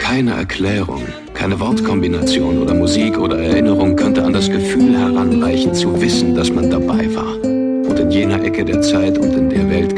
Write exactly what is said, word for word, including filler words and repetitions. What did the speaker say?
Keine Erklärung, keine Wortkombination oder Musik oder Erinnerung könnte an das Gefühl heranreichen, zu wissen, dass man dabei war und in jener Ecke der Zeit und in der Welt